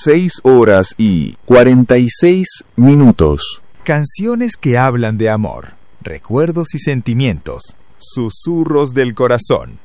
6 horas y 46 minutos. Canciones que hablan de amor, recuerdos y sentimientos, susurros del corazón.